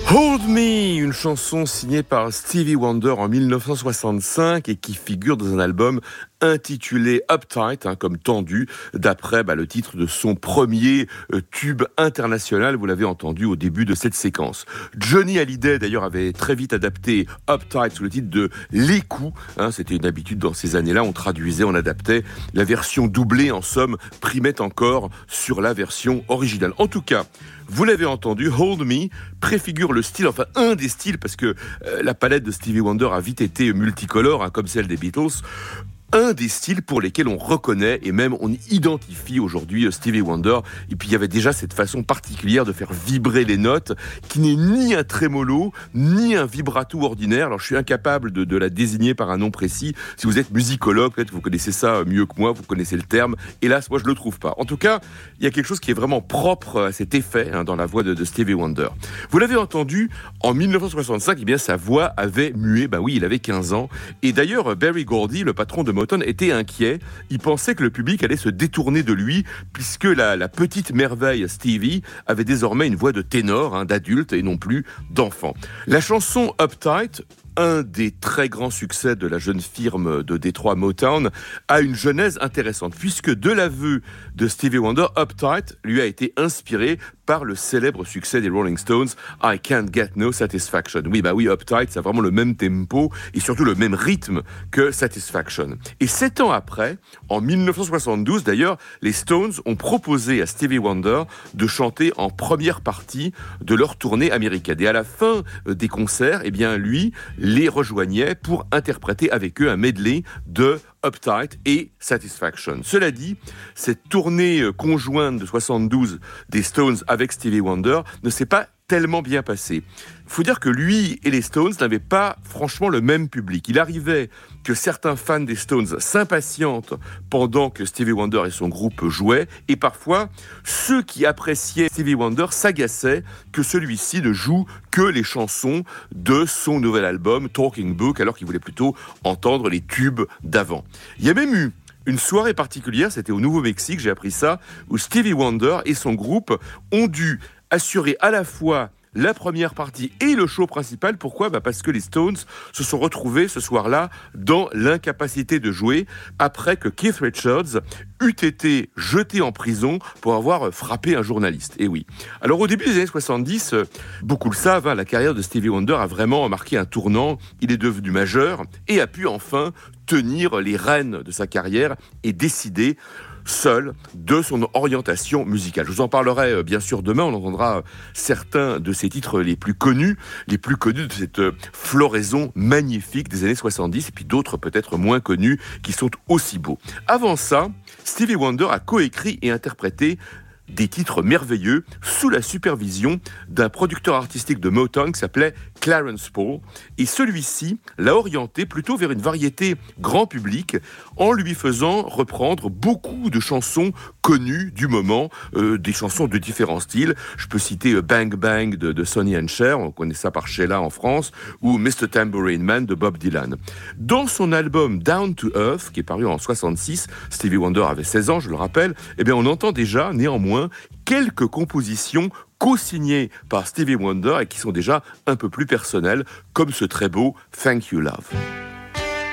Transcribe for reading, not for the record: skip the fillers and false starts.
Hold Me, une chanson signée par Stevie Wonder en 1965 et qui figure dans un album intitulé Uptight, comme tendu, d'après le titre de son premier tube international, vous l'avez entendu au début de cette séquence. Johnny Hallyday d'ailleurs avait très vite adapté Uptight sous le titre de L'écoute, c'était une habitude dans ces années-là, on traduisait, on adaptait, la version doublée en somme primait encore sur la version originale. En tout cas, vous l'avez entendu, Hold Me préfigure le style, enfin un des styles, parce que la palette de Stevie Wonder a vite été multicolore, comme celle des Beatles. Un des styles pour lesquels on reconnaît et même on identifie aujourd'hui Stevie Wonder. Et puis il y avait déjà cette façon particulière de faire vibrer les notes qui n'est ni un trémolo ni un vibrato ordinaire. Alors je suis incapable de la désigner par un nom précis. Si vous êtes musicologue, peut-être vous connaissez ça mieux que moi, vous connaissez le terme. Hélas, moi je le trouve pas. En tout cas, il y a quelque chose qui est vraiment propre à cet effet dans la voix de Stevie Wonder. Vous l'avez entendu, en 1965, eh bien sa voix avait mué. Oui, il avait 15 ans. Et d'ailleurs, Berry Gordy, le patron de Motown, était inquiet. Il pensait que le public allait se détourner de lui puisque la petite merveille Stevie avait désormais une voix de ténor, d'adulte et non plus d'enfant. La chanson Uptight, un des très grands succès de la jeune firme de Détroit Motown, a une genèse intéressante puisque de l'aveu de Stevie Wonder, Uptight lui a été inspiré par le célèbre succès des Rolling Stones, I Can't Get No Satisfaction. Oui, Uptight, ça a vraiment le même tempo et surtout le même rythme que Satisfaction. Et 7 ans après, en 1972 d'ailleurs, les Stones ont proposé à Stevie Wonder de chanter en première partie de leur tournée américaine. Et à la fin des concerts, lui les rejoignait pour interpréter avec eux un medley de Uptight et Satisfaction. Cela dit, cette tournée conjointe de 72 des Stones avec Stevie Wonder ne s'est pas tellement bien passée. Il faut dire que lui et les Stones n'avaient pas franchement le même public. Il arrivait que certains fans des Stones s'impatientent pendant que Stevie Wonder et son groupe jouaient, et parfois, ceux qui appréciaient Stevie Wonder s'agaçaient que celui-ci ne joue que les chansons de son nouvel album Talking Book, alors qu'il voulait plutôt entendre les tubes d'avant. Il y a même eu une soirée particulière, c'était au Nouveau-Mexique, j'ai appris ça, où Stevie Wonder et son groupe ont dû assurer à la fois la première partie et le show principal. Pourquoi ? Parce que les Stones se sont retrouvés ce soir-là dans l'incapacité de jouer après que Keith Richards eût été jeté en prison pour avoir frappé un journaliste. Et oui. Alors au début des années 70, beaucoup le savent, la carrière de Stevie Wonder a vraiment marqué un tournant. Il est devenu majeur et a pu enfin tenir les rênes de sa carrière et décider seul de son orientation musicale. Je vous en parlerai bien sûr demain, on entendra certains de ses titres les plus connus de cette floraison magnifique des années 70, et puis d'autres peut-être moins connus qui sont aussi beaux. Avant ça, Stevie Wonder a coécrit et interprété des titres merveilleux sous la supervision d'un producteur artistique de Motown qui s'appelait Clarence Paul, et celui-ci l'a orienté plutôt vers une variété grand public en lui faisant reprendre beaucoup de chansons connues du moment, des chansons de différents styles. Je peux citer Bang Bang de Sonny and Cher, on connaît ça par Sheila en France, ou Mr. Tambourine Man de Bob Dylan. Dans son album Down to Earth, qui est paru en 66, Stevie Wonder avait 16 ans, je le rappelle, on entend déjà néanmoins quelques compositions co-signées par Stevie Wonder et qui sont déjà un peu plus personnelles, comme ce très beau Thank You Love.